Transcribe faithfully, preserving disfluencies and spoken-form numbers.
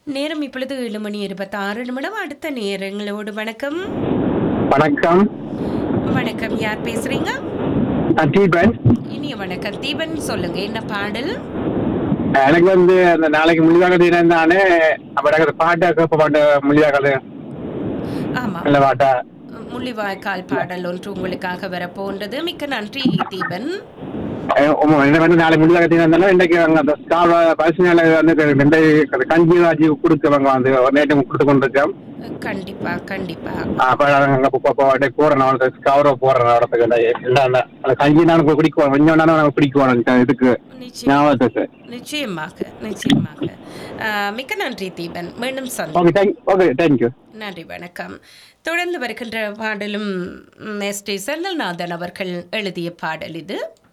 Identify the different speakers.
Speaker 1: நேரம் இப்பொழுது ஏழு மணி இருபத்தாறு நிமிடம். அடுத்த நேரங்களோடு வணக்கம்.
Speaker 2: வணக்கம்.
Speaker 1: வணக்கம், யார் பேசுறீங்க?
Speaker 2: நான் தீபன்.
Speaker 1: இனிய வணக்கம் தீபன், சொல்லுங்க என்ன பாடல்?
Speaker 2: எனக்கு வந்து அந்த நாளைக்கு முள்ளிவாக்கல் தினம் தானே, அப்ப எனக்கு அந்த பாட்டு கேப்ப பாட்டு முள்ளிவாக்கல்
Speaker 1: ஆமா,
Speaker 2: நல்ல பாட்டா.
Speaker 1: முள்ளிவாய்க்கால் பாடல் ஒன்று உங்களுக்காக வரப்போன்றது. மிக்க நன்றி தீபன்.
Speaker 2: அஹ் உம் என்ன வந்து நாளைக்கு முள்ளிவாக்கல் தினம் இருந்தாலும் இன்றைக்கு அவங்க அந்த ஸ்டார் பரிசுனால வந்து ரெண்டு கஞ்சி ராஜி கொடுக்கவங்க வந்து ஒரு நேற்று கொடுத்து கொண்டிருக்கோம்.
Speaker 1: கண்டிப்பா கண்டிப்பா.
Speaker 2: அப்ப அங்க போறேன் கவரவ போறேன் இடத்துக்கு இல்ல அந்த கஞ்சி நானும் குடிக்குவோம், கொஞ்சம் நானும் குடிக்குவோம் இதுக்கு ஞாபகத்துக்கு.
Speaker 1: நிச்சயமாக நிச்சயமாக. அஹ், மிக்க நன்றி தீபன், மீண்டும் சந்தி.
Speaker 2: Okay thank okay thank you.
Speaker 1: நன்றி, வணக்கம். தொடர்ந்து வருகின்ற பாடலும் எஸ் டி செல்லல்நாதன் அவர்கள் எழுதிய பாடல் இது.